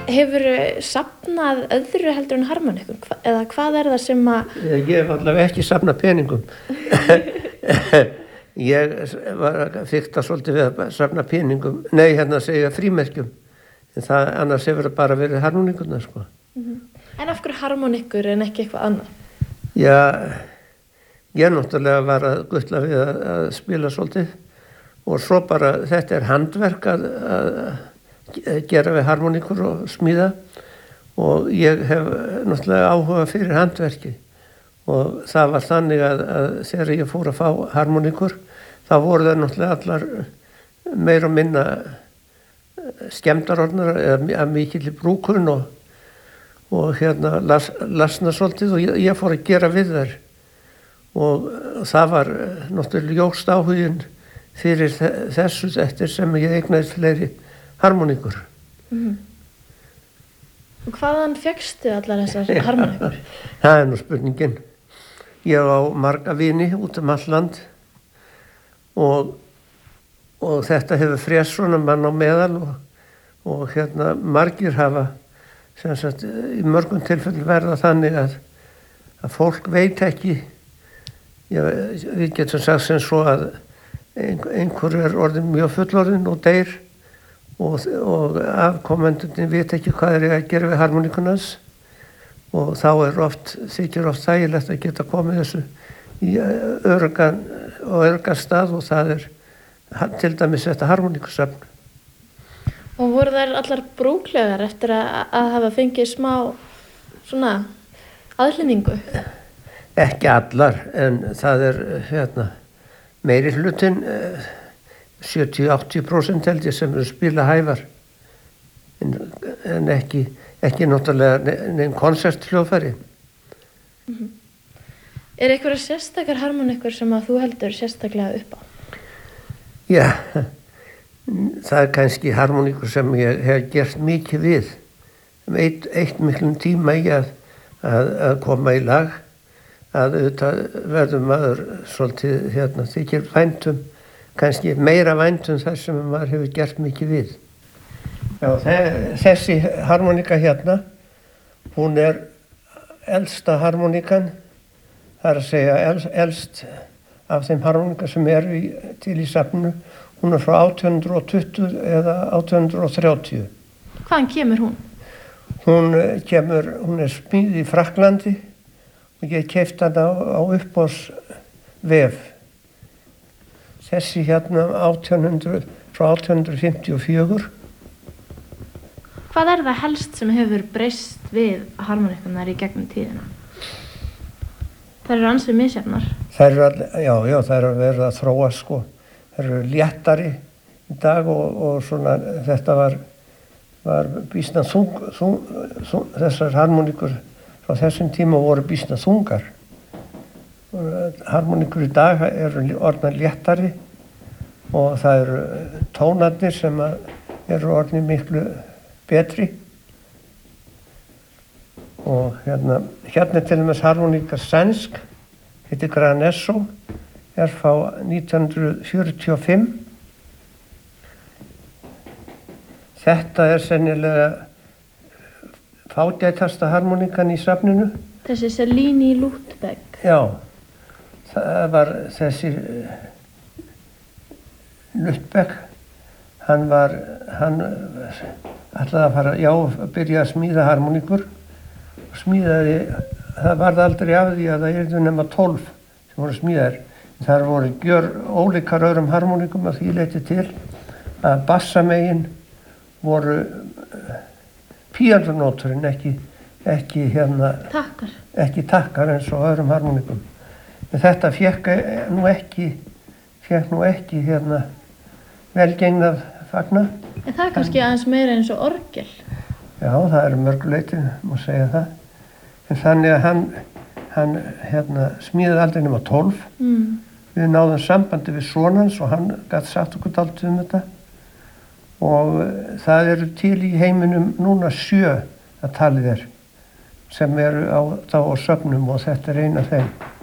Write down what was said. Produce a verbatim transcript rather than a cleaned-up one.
Hefurðu safnað öðru heldur en harmonikum? Hva, eða hvað er það sem að... Ég hef allavega ekki safnað peningum. Ég var að fikta svolítið við að safna peningum, nei hérna að segja frímerkjum. En það annars hefur bara verið harmonikurnar, sko. Mm-hmm. En af hverju harmonikur en ekki eitthvað annað? Já, ég náttúrulega var að gulla við að, að spila svolítið og svo bara þetta er handverk að, að gera við harmonikur og smíða og ég hef náttúrulega áhuga fyrir handverki og það var þannig að, að þegar ég fór að fá harmonikur þá voru það náttúrulega allar meira og minna skemmdarornar eða mikill brúkurinn og, og hérna las, lasna svolítið og ég, ég fór að gera við þær og það var náttúrulega jókst áhugin fyrir þessu eftir sem ég eignaðist fleiri harmonikur. Mm-hmm. Og hvaðan fékkstu allar þessar harmonikur? Það er nú spurningin. Ég á marga vini út um all land og, og þetta hefur frést svona mann á meðal og, og hérna margir hafa sem sagt í mörgum tilfellum verða þannig að, að fólk veit ekki, já, við getum sagt sem svo að einhver er orðin mjög fullorðin og deyr og, og afkomendunni veit ekki hvað er að gera við harmonikunans og þá er oft, þykir oft þægilegt að geta komið þessu í örgan og örgan stað og það er til dæmis þetta harmonikusafn. Og voru þær allar brúklegar eftir að, að hafa fengið smá svona aðhlynningu? Ekki allar en það er hérna meiri hlutin sjötíu til áttatíu prósent held ég sem eru spila hæfar en, en ekki, ekki náttúrulega neinn konserthljóðfæri. Mm-hmm. Er einhverja sérstakar harmonikur sem að þú heldur sérstaklega upp á? Já, það er kannski harmonikur sem ég hef gert mikið við. Eitt, eitt miklum tíma í að, að, að koma í lag að auðvitað verður maður svolítið hérna þykir væntum, kannski meira væntum þar sem maður hefur gert mikið við. Já, þessi harmonika hérna, hún er elsta harmonikan, það er að segja elst af þeim harmonika sem eru í, til í safninu, hún er frá átján hundruð tuttugu eða átján hundruð þrjátíu. Hvaðan kemur hún? Hún kemur, hún er smíð í Frakklandi og ég keypti hana á, á uppboðsvef. Þessi hérna átján hundruð, frá átján hundruð fimmtíu og fjögur. Hvað er það helst sem hefur breyst við harmonikunar í gegnum tíðina? Það eru ansið misjafnar. Það eru, já, já, það eru verið að þróa sko. Það eru léttari í dag og, og svona þetta var, var býsna þung, þung, þung, þessar harmonikur á þessum tíma voru býsna þungar. Harmonikur í dag eru orðnar léttari og það eru tónarnir sem eru orðnir miklu betri. Og hérna, hérna til og með harmonika sænsk, heitir Granesso, er frá nítján hundruð fjörutíu og fimm. Þetta er sennilega fágætasta harmonikan í safninu. Þessi Cellini Lutbeck. Já, það var þessi Lutbeck. Hann var, hann ætlaði að fara, já, að byrja að smíða harmonikur. Og smíðaði, það varð aldrei af því að það yrðu nema tólf sem voru smíðaðir. Það voru gjör ólíkar öðrum harmonikum að því leyti til að bassamegin voru píanónóturinn, ekki, ekki, hérna, takkar. ekki takkar eins og öðrum harmonikum. En þetta fekk nú ekki, fekk nú ekki hérna, velgengnað fagna. En það er kannski aðeins meira eins og orgel. Já, það er mörguleyti, má segja það. En þannig að hann, hann hérna, smíðaði aldrei nema tólf. Mm. Við náðum sambandi við sonans og hann gat sagt okkur dálítið um þetta. Og það eru til í heiminum núna sjö að talið er sem eru á, þá á söfnum og þetta er eina af þeim.